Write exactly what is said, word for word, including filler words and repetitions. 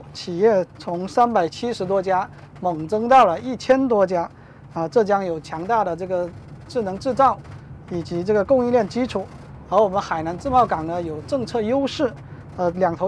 企业从三百七十多家猛增到了一千多家，啊，浙江有强大的这个智能制造以及这个供应链基础，而我们海南自贸港呢有政策优势，呃，两头